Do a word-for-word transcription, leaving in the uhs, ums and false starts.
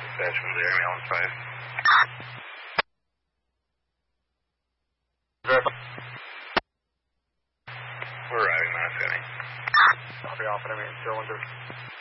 dispatch from there, Allen five. We're arriving, Mount County. Copy off, enemy in cylinder.